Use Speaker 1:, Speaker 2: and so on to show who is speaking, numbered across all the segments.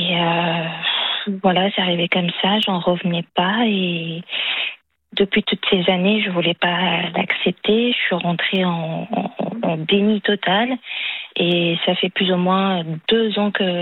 Speaker 1: Et voilà, c'est arrivé comme ça, j'en revenais pas. Et depuis toutes ces années, je voulais pas l'accepter. Je suis rentrée en déni total. Et ça fait plus ou moins 2 ans que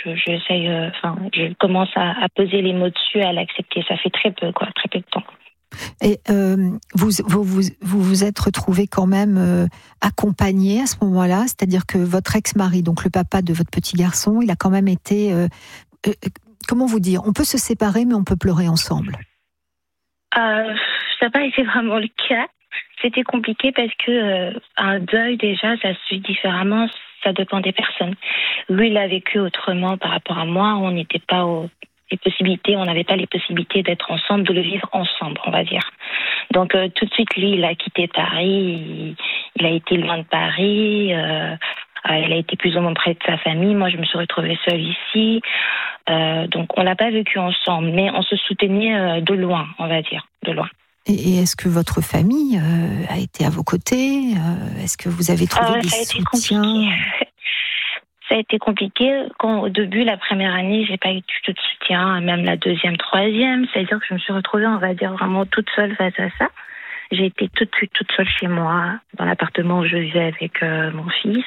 Speaker 1: je commence à poser les mots dessus, à l'accepter. Ça fait très peu de temps.
Speaker 2: Et vous êtes retrouvé quand même accompagné à ce moment-là, c'est-à-dire que votre ex-mari, donc le papa de votre petit garçon, il a quand même été, comment vous dire, on peut se séparer mais on peut pleurer ensemble.
Speaker 1: Ça n'a pas été vraiment le cas. C'était compliqué parce que un deuil déjà, ça se vit différemment, ça dépend des personnes. Lui, il a vécu autrement par rapport à moi. On n'était pas on n'avait pas les possibilités d'être ensemble, de le vivre ensemble, on va dire. Donc tout de suite, lui, il a quitté Paris, il a été loin de Paris, il a été plus ou moins près de sa famille. Moi, je me suis retrouvée seule ici. Donc on n'a pas vécu ensemble, mais on se soutenait de loin, on va dire, de loin.
Speaker 2: Et est-ce que votre famille a été à vos côtés ? Est-ce que vous avez trouvé des soutiens ?
Speaker 1: Ça a été compliqué. Au début, la première année, j'ai pas eu du tout de soutien, même la deuxième, troisième. C'est-à-dire que je me suis retrouvée, on va dire, vraiment toute seule face à ça. J'ai été tout de suite toute seule chez moi, dans l'appartement où je vivais avec mon fils.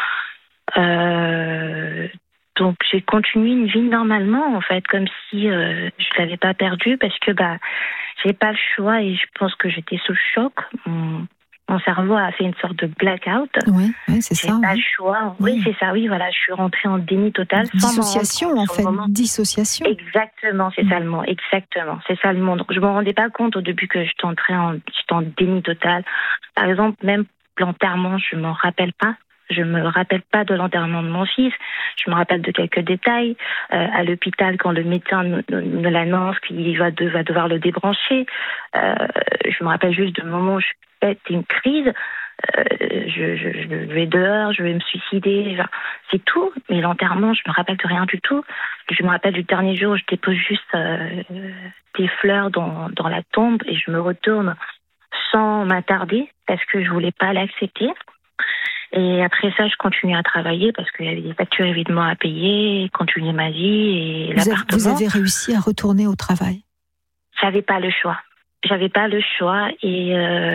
Speaker 1: Donc, j'ai continué une vie normalement, en fait, comme si je l'avais pas perdue, parce que j'ai pas le choix et je pense que j'étais sous le choc. Mon cerveau a fait une sorte de blackout.
Speaker 2: Oui, c'est ça.
Speaker 1: J'ai pas le choix. Oui, c'est ça. Oui, voilà, je suis rentrée en déni total.
Speaker 2: Dissociation, en fait. Dissociation.
Speaker 1: Exactement, c'est ça le mot. Exactement, c'est ça le mot. Donc, je me rendais pas compte au début que j'étais en déni total. Par exemple, même l'enterrement, je m'en rappelle pas. Je me rappelle pas de l'enterrement de mon fils. Je me rappelle de quelques détails. À l'hôpital, quand le médecin me l'annonce qu'il va devoir le débrancher, je me rappelle juste du moment où je pète une crise. Je vais dehors, je vais me suicider. C'est tout. Mais l'enterrement, je me rappelle de rien du tout. Je me rappelle du dernier jour où je dépose juste des fleurs dans la tombe et je me retourne sans m'attarder parce que je voulais pas l'accepter. Et après ça, je continue à travailler parce qu'il y avait des factures évidemment à payer, continuer ma vie et l'appartement.
Speaker 2: Vous avez réussi à retourner au travail ?
Speaker 1: J'avais pas le choix et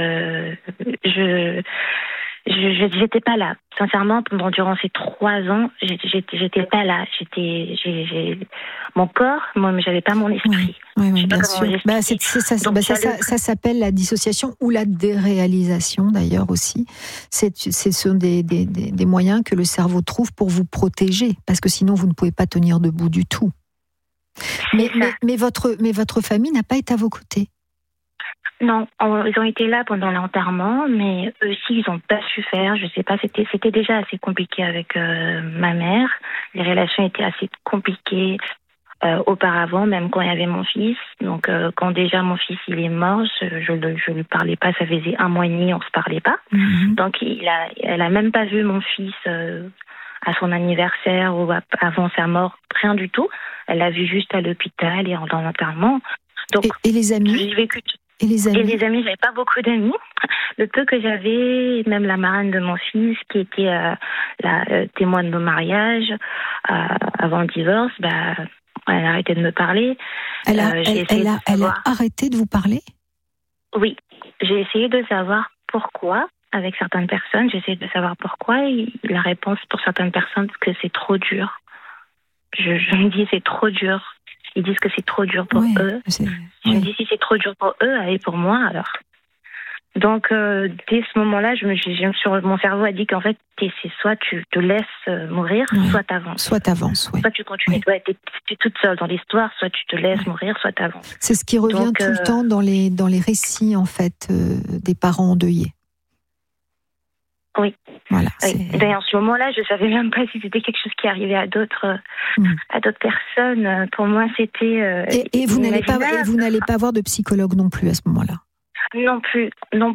Speaker 1: j'étais pas là. Sincèrement, durant ces 3 ans, j'étais pas là. Mon corps, moi, mais j'avais pas mon esprit.
Speaker 2: Oui, bien sûr. Ça s'appelle la dissociation ou la déréalisation, d'ailleurs aussi. Ce sont des moyens que le cerveau trouve pour vous protéger, parce que sinon vous ne pouvez pas tenir debout du tout. Mais votre famille n'a pas été à vos côtés.
Speaker 1: Non, ils ont été là pendant l'enterrement, mais eux aussi, ils n'ont pas su faire. Je sais pas, c'était déjà assez compliqué avec ma mère. Les relations étaient assez compliquées auparavant, même quand il y avait mon fils. Donc, quand déjà mon fils il est mort, je lui parlais pas. Ça faisait 1 mois et demi, on se parlait pas. Mm-hmm. Donc, elle a même pas vu mon fils à son anniversaire ou avant sa mort, rien du tout. Elle l'a vu juste à l'hôpital et dans l'enterrement. Donc,
Speaker 2: et les amis?
Speaker 1: J'ai vécu. Et les amis, j'avais pas beaucoup d'amis. Le peu que j'avais, même la marraine de mon fils, qui était la témoin de nos mariages avant le divorce, elle a arrêté de me parler.
Speaker 2: Elle a arrêté de vous parler?
Speaker 1: Oui. J'ai essayé de savoir pourquoi avec certaines personnes. J'ai essayé de savoir pourquoi. Et la réponse pour certaines personnes, c'est que c'est trop dur. Je me dis, c'est trop dur. Ils disent que c'est trop dur pour eux. Je me dis, si c'est trop dur pour eux, allez pour moi alors. Donc, dès ce moment-là, mon cerveau a dit qu'en fait, c'est soit tu te laisses mourir, soit t'avances.
Speaker 2: Soit t'avances, oui.
Speaker 1: Soit tu continues. Tu es toute seule dans l'histoire, soit tu te laisses mourir, soit t'avances.
Speaker 2: C'est ce qui revient tout le temps dans les récits, en fait, des parents endeuillés.
Speaker 1: Oui.
Speaker 2: Voilà.
Speaker 1: Oui. D'ailleurs, en ce moment-là, je savais même pas si c'était quelque chose qui arrivait à d'autres personnes. Pour moi, c'était.
Speaker 2: Et vous n'allez pas voir de psychologue non plus à ce moment-là.
Speaker 1: Non plus.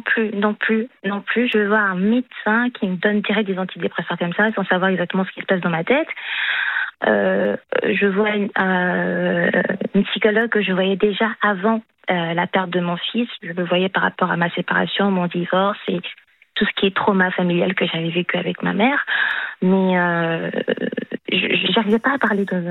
Speaker 1: Je veux voir un médecin qui me donne direct des antidépresseurs comme ça, sans savoir exactement ce qui se passe dans ma tête. Je vois une psychologue que je voyais déjà avant la perte de mon fils. Je le voyais par rapport à ma séparation, mon divorce et tout ce qui est trauma familial que j'avais vécu avec ma mère. Mais j'arrivais pas à parler